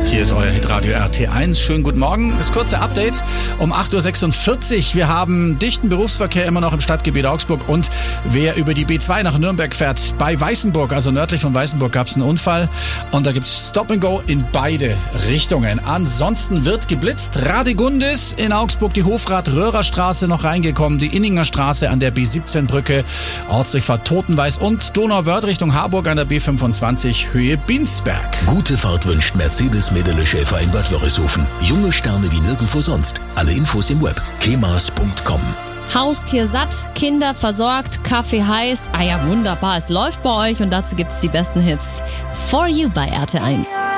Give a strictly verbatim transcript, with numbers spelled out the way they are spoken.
Hier ist euer Hitradio R T eins. Schönen guten Morgen. Das kurze Update um acht Uhr sechsundvierzig. Wir haben dichten Berufsverkehr immer noch im Stadtgebiet Augsburg. Und wer über die B zwei nach Nürnberg fährt, bei Weißenburg, also nördlich von Weißenburg, gab es einen Unfall. Und da gibt es Stop and Go in beide Richtungen. Ansonsten wird geblitzt. Radegundis in Augsburg, die Hofrat-Röhrer-Straße noch reingekommen. Die Inninger Straße an der B siebzehn Brücke, Ortsdurchfahrt Totenweiß und Donauwörth Richtung Harburg an der B fünfundzwanzig Höhe Binsberg. Gute Fahrt wünscht Mercedes Mädele Schäfer in Bad Wörishofen. Junge Sterne wie nirgendwo sonst. Alle Infos im Web kemas punkt com. Haustier satt, Kinder versorgt, Kaffee heiß. Ah ja, wunderbar, es läuft bei euch und dazu gibt's die besten Hits. For You bei R T eins.